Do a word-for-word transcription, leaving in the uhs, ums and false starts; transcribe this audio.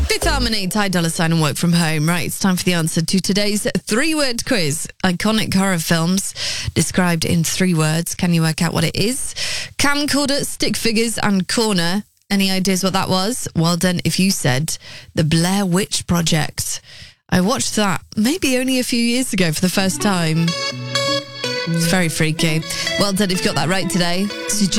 Fifth Harmony, Ty Dolla $ign and Work From Home. Right, it's time for the answer to today's three-word quiz. Iconic horror films described in three words. Can you work out what it is? Camcorder, stick figures and corner. Any ideas what that was? Well done if you said The Blair Witch Project. I watched that maybe only a few years ago for the first time. It's very freaky. Well done if you got that right today. So